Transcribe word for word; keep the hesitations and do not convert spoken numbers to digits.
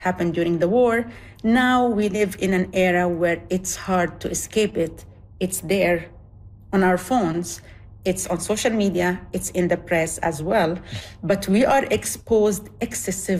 happened during the war. Now we live in an era where it's hard to escape it. It's there on our phones, it's on social media, it's in the press as well. But we are exposed excessively